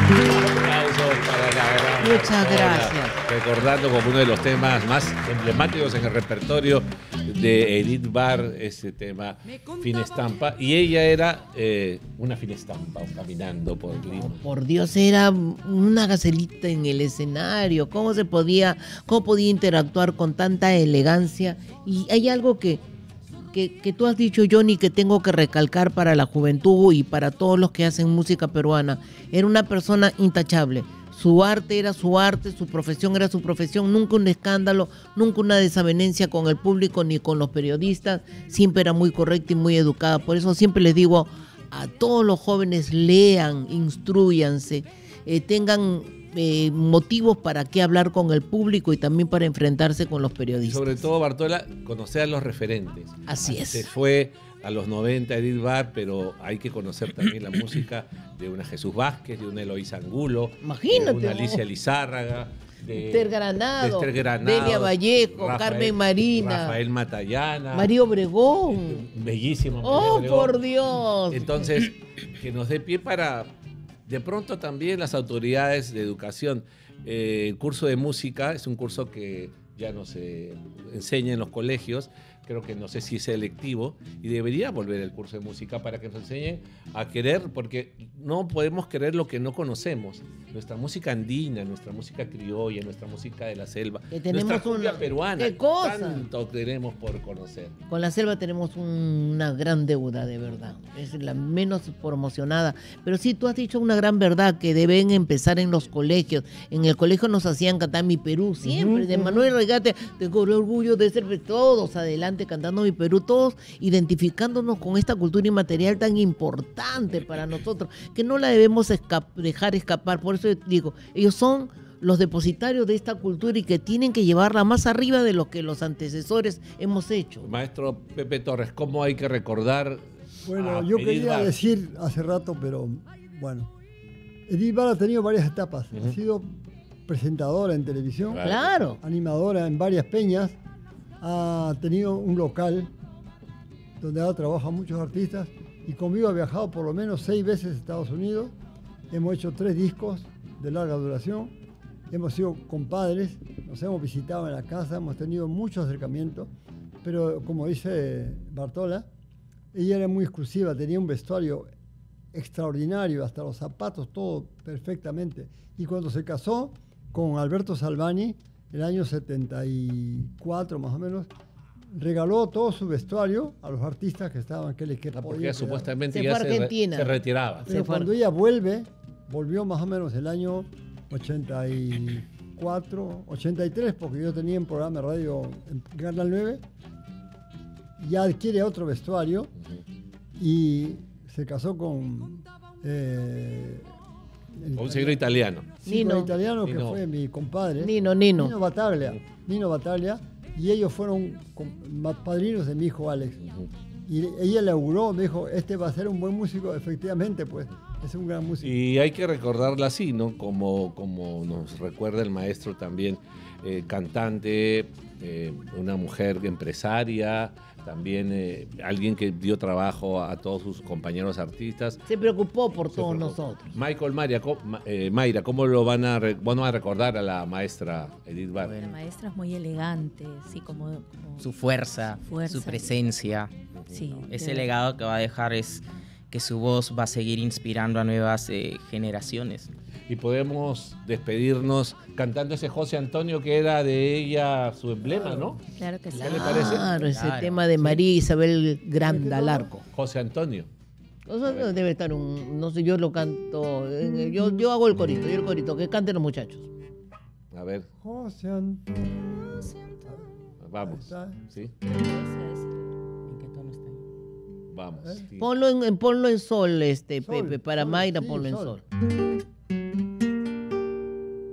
Aplausos para la gran Muchas Bartola, gracias. recordando como uno de los temas más emblemáticos en el repertorio de Edith Bar, ese tema Finestampa. Y ella era una finestampa caminando por Lima. Oh, por Dios, era una gacelita en el escenario. ¿Cómo podía interactuar con tanta elegancia? Y hay algo que tú has dicho, Johnny, que tengo que recalcar para la juventud y para todos los que hacen música peruana. Era una persona intachable. Su arte era su arte, su profesión era su profesión. Nunca un escándalo, nunca una desavenencia con el público ni con los periodistas. Siempre era muy correcta y muy educada. Por eso siempre les digo a todos los jóvenes, lean, instrúyanse, tengan motivos para qué hablar con el público y también para enfrentarse con los periodistas. Sobre todo, Bartola, conocer a los referentes. Así es. Se fue a los 90 Edith Bar, pero hay que conocer también la música de una Jesús Vázquez, de una Eloísa Angulo, Imagínate, de una Alicia Lizárraga, de Esther Granado, Delia Vallejo, Carmen Marina, Rafael Matallana, María Obregón. Bellísimo. ¡Oh, María Obregón. por Dios! Entonces, que nos dé pie para, de pronto también las autoridades de educación. El curso de música es un curso que ya no se enseña en los colegios, creo que no sé si es selectivo, y debería volver el curso de música para que nos enseñen a querer, porque no podemos querer lo que no conocemos. Nuestra música andina, nuestra música criolla, nuestra música de la selva, Que tenemos nuestra cumbia una- peruana, ¿Qué cosa? tanto tenemos por conocer. Con la selva tenemos una gran deuda, de verdad. Es la menos promocionada. Pero sí, tú has dicho una gran verdad, que deben empezar en los colegios. En el colegio nos hacían cantar Mi Perú, siempre. De Manuel Regate, tengo el orgullo de ser todos adelante cantando Mi Perú, todos identificándonos con esta cultura inmaterial tan importante para nosotros, que no la debemos dejar escapar. Por eso digo, ellos son los depositarios de esta cultura y que tienen que llevarla más arriba de lo que los antecesores hemos hecho. Maestro Pepe Torres, ¿cómo hay que recordar? Bueno, yo Edith quería Bar? decir hace rato, pero bueno, Edith Bar ha tenido varias etapas. Ha sido presentadora en televisión, Claro. animadora en varias peñas, ha tenido un local donde ha trabajado muchos artistas y conmigo ha viajado por lo menos 6 veces a Estados Unidos. Hemos hecho 3 discos de larga duración, hemos sido compadres, nos hemos visitado en la casa, hemos tenido mucho acercamiento, pero como dice Bartola, ella era muy exclusiva, tenía un vestuario extraordinario, hasta los zapatos, todo perfectamente. Y cuando se casó con Alberto Salvani, el año 74 más o menos, regaló todo su vestuario a los artistas que estaban, que les Porque podía ella quedar. supuestamente Se ya fue a Argentina. se retiraba. Pero cuando ella volvió más o menos el año 84, 83, porque yo tenía un programa de radio en Canal 9, ya adquiere otro vestuario y se casó con Un señor italiano. sí, con Nino. el italiano que Nino. fue mi compadre. Nino. Battaglia. Nino Battaglia. Y ellos fueron padrinos de mi hijo Alex. Y ella le auguró, me dijo, este va a ser un buen músico. Efectivamente, pues, es un gran músico. Y hay que recordarla así, ¿no? Como nos recuerda el maestro también, cantante, una mujer empresaria, también alguien que dio trabajo a todos sus compañeros artistas. Se preocupó por Se todos preocupó. nosotros. Michael Mayra, ¿cómo lo van a recordar a la maestra Edith Bar? La maestra es muy elegante, sí, como Su fuerza, Fuerza. su presencia. sí, Ese de- legado que va a dejar es que su voz va a seguir inspirando a nuevas generaciones. Y podemos despedirnos cantando ese José Antonio que era de ella su emblema, ¿no? Claro que sí. ¿Qué le parece? Claro, ese Claro, tema de María Isabel Grandalarco. José Antonio. O sea, debe estar no sé, yo lo canto, yo hago el corito, que canten los muchachos. A ver, José Antonio. vamos. Está. ¿Sí? ¿En qué tono está ahí? Vamos. Sí. Ponlo en sol, Sol, Pepe, para sol, Mayra sí, ponlo en sol. sol.